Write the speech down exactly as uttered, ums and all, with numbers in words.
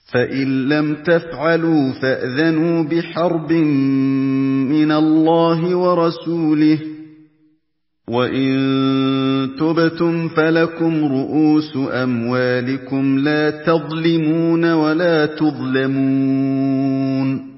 فَإِن لَّمْ تَفْعَلُوا فَأْذَنُوا بِحَرْبٍ مِّنَ اللَّهِ وَرَسُولِهِ ۖ وَإِن تُبْتُمْ فَلَكُمْ رُءُوسُ أَمْوَالِكُمْ لَا تَظْلِمُونَ وَلَا تُظْلَمُونَ.